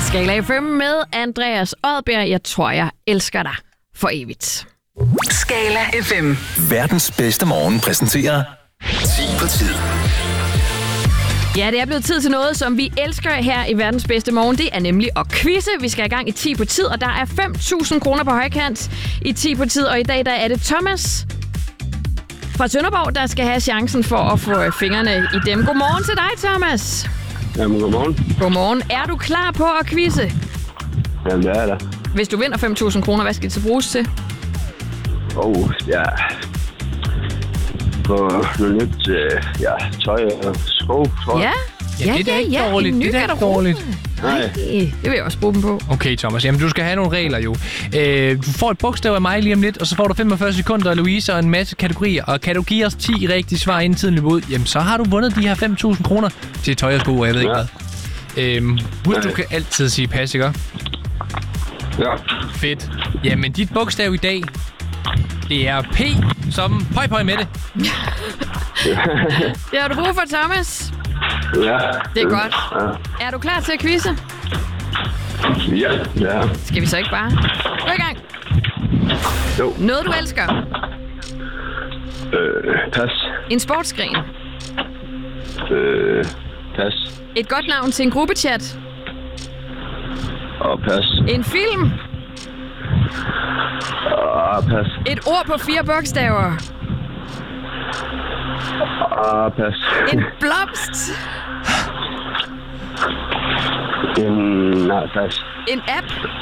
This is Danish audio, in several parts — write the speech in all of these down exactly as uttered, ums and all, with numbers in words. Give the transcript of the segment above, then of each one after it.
Skala F M med Andreas Odbjerg. Jeg tror, jeg elsker dig for evigt. Skala F M. Verdens bedste morgen præsenterer ti på tid. Ja, det er blevet tid til noget, som vi elsker her i Verdens Bedste Morgen. Det er nemlig at quizze. Vi skal i gang i ti på tid, og der er fem tusind kroner på højkant i ti på tid. Og i dag der er det Thomas fra Sønderborg, der skal have chancen for at få fingrene i dem. Godmorgen til dig, Thomas. Jamen, godmorgen. Godmorgen. Er du klar på at quizze? Jamen, det er der. Hvis du vinder fem tusind kroner, hvad skal det så bruges til? Åh, oh, ja. På noget nyt, øh, ja, tøj og sko, tror jeg. Ja, ja, Ja, det er da ikke ja, dårligt. en ny Det er da ikke garderobe. dårligt. Nej, det vil jeg også bruge dem på. Okay, Thomas. Jamen, du skal have nogle regler jo. Øh, du får et bogstav af mig lige om lidt, og så får du femogfyrre sekunder af Louise og en masse kategorier. Og kan du give os ti rigtige svar inden tiden løber ud, jamen så har du vundet de her fem tusind kroner til tøj og sko, og jeg ved ikke Ja. hvad. Øh, husk, du kan altid sige pas, ikke? Ja. Fedt. Jamen, dit bogstav i dag, det er P som pøj pøj med det. Det har du brug for, Thomas. Ja. Det er godt. Ja. Er du klar til at quizze? Ja, ja. Skal vi så ikke bare gå i gang? Jo. Noget, du elsker. Øh, pas. En sportsgren. Øh, pas. Et godt navn til en gruppechat. Og pas. En film. Og pas. Et ord på fire bogstaver. Og pas. En blomst. En, nej, pas. En app.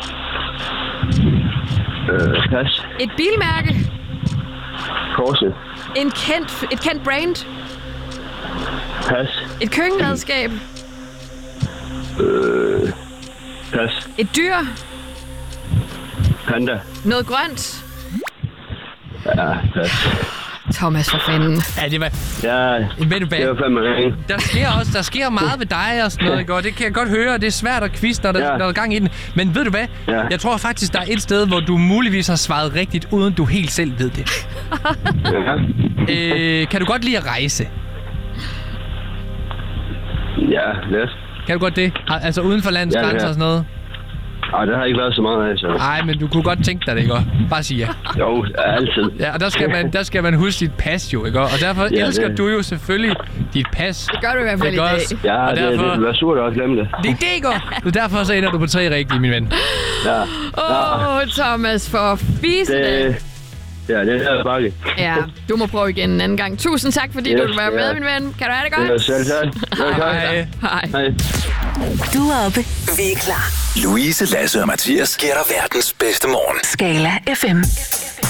Øh, pas. Et bilmærke. Korset. En kendt, et kendt brand. Pas. Et køkkenredskab. Øh, pas. Et dyr. Panda. Noget grønt. Ja, pas. Thomas, for fanden. Ja, det var... Ja, Ved du hvad? det var fandme ringe. Der sker også der sker meget ved dig og sådan noget, ikke? Og det kan jeg godt høre. Det er svært at quizze, når der, Ja. når der er gang i den. Men ved du hvad? Ja. Jeg tror faktisk, der er et sted, hvor du muligvis har svaret rigtigt, uden du helt selv ved det. Ja. øh, kan du godt lide at rejse? Ja, lidt. Kan du godt det? Al- Altså uden for landets Ja, ja. grænser og sådan noget? Ej, det har ikke været så meget af, så. Nej, men du kunne godt tænke dig det, ikke? Bare sige ja. Jo, altid. Ja, og der skal man, der skal man huske sit pas jo, ikke? Og derfor Ja, elsker det- du jo selvfølgelig dit pas. Det gør du i hvert fald i Ikke dag. også? Ja, og det, derfor, det, det var surt at glemme det. det er det, ikke? Så derfor så ender du på tre rigtige, min ven. Ja. Åh, oh, Thomas, for fise det. Det, ja, det er bakke. Ja, du må prøve igen en anden gang. Tusind tak, fordi Yes, du vil være ja. med, min ven. Kan du have det Det er godt? selv tak. Ja, tak. Hej. Hej. Hej. Du er oppe. Vi er klar. Louise, Lasse og Mathias giver dig verdens bedste morgen. Skala F M.